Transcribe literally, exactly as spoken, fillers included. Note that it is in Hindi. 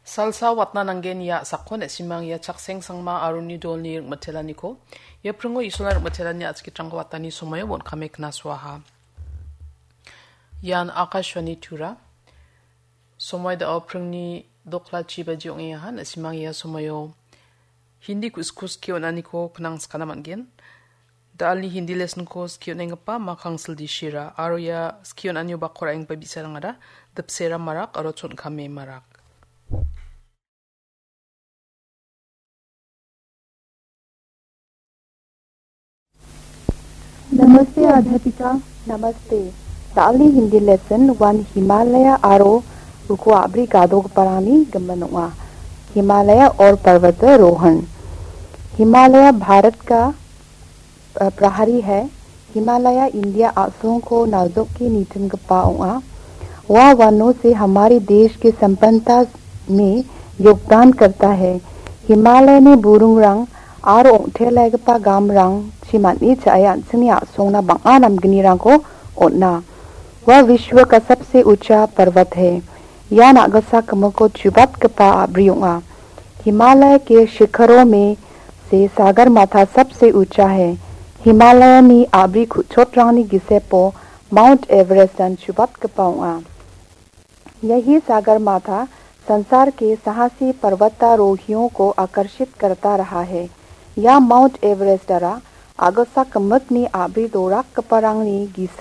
Salsa watna nangen ya sakon esimang ya chakseng sangma aruni dolni mathelani ko ya prungo isolar mathelani atski trangwa watani somayo bon kamek na swaha yan akashwani tura somoy da aprungni dokla chiba jiong yahan esimang ya somayo hindi kuskus kyo nani ko knang skana mangen dali hindi lesson ko skyo nengpa makangsil di shira aro ya skyo nanyo bakora eng babisa ngada dapsera marak aro chon kame marak नमस्ते अध्यापिका नमस्ते दाली हिंदी लेसन वन हिमालय आरो रुको आबरी गादोग परानी गमनुआ हिमालय और पर्वत रोहन हिमालय भारत का प्रहरी है हिमालय इंडिया आसों को नाजुक की नीतन गपाऊआ वह वनों से हमारे देश के संपन्नता में योगदान करता है हिमालय ने बुरुंग रंग आरो ठेलागपा गाम रंग चिमानी चाया सिनिया सोना बंगानम गिनीरा को ओना वह विश्व का सबसे ऊंचा पर्वत है या नागसा कमको चुबत कपा ब्रियोंगा हिमालय के शिखरों में से सागर माथा सबसे ऊंचा है हिमालय नी आबरी खुचोट्रानी गिसेपो माउंट एवरेस्ट अन चुबत कपाऊंगा यही सागर माथा संसार के साहसी पर्वतारोहियों को आकर्षित करता रहा है या माउंट एवरेस्ट दरा आगसा कमकनी आबरी दोराक कपरांगनी गिसे